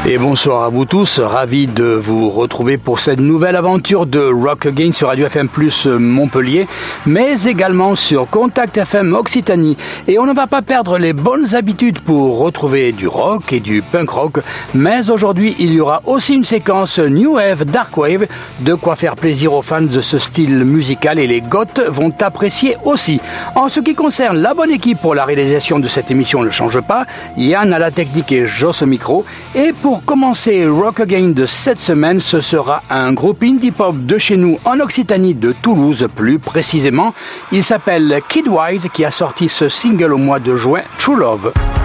Et bonsoir à vous tous, ravi de vous retrouver pour cette nouvelle aventure de Rock Again sur Radio FM Plus Montpellier, mais également sur Contact FM Occitanie. Et on ne va pas perdre les bonnes habitudes pour retrouver du rock et du punk rock, mais aujourd'hui il y aura aussi une séquence New Wave, Dark Wave, de quoi faire plaisir aux fans de ce style musical et les goths vont apprécier aussi. En ce qui concerne la bonne équipe pour la réalisation de cette émission ne change pas, Yann à la technique et Joss au micro, et pour commencer Rock Again de cette semaine, ce sera un groupe indie pop de chez nous en Occitanie, de Toulouse plus précisément. Il s'appelle Kid Wise qui a sorti ce single au mois de juin, True Love.